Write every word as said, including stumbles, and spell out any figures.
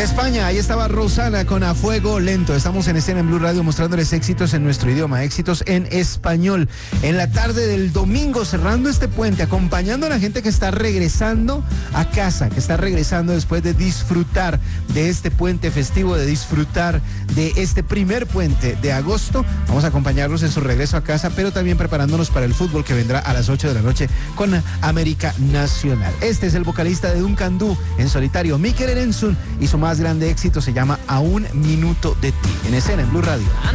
De España, ahí estaba Rosana con A Fuego Lento. Estamos en escena en Blue Radio mostrándoles éxitos en nuestro idioma, éxitos en español. En la tarde del domingo, cerrando este puente, acompañando a la gente que está regresando a casa, que está regresando después de disfrutar de este puente festivo, de disfrutar de este primer puente de agosto. Vamos a acompañarlos en su regreso a casa, pero también preparándonos para el fútbol que vendrá a las ocho de la noche con América Nacional. Este es el vocalista de Duncan Du en solitario, Mikel Erentzun, y su más grande éxito se llama A un minuto de ti. En escena en Blue Radio.